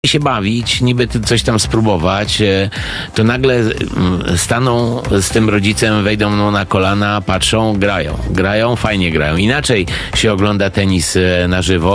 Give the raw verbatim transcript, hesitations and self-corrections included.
się bawić, niby ty coś tam spróbować, e, to nagle mm, staną z tym rodzicem, wejdą mu na kolana, patrzą, grają. Grają, fajnie grają. Inaczej się ogląda tenis e, na żywo.